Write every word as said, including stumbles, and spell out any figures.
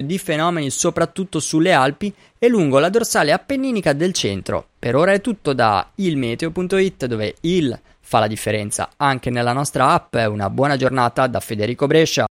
di fenomeni soprattutto sulle Alpi e lungo la dorsale appenninica del centro. Per ora è tutto da ilmeteo punto it, dove il fa la differenza anche nella nostra app. Una buona giornata da Federico Brescia.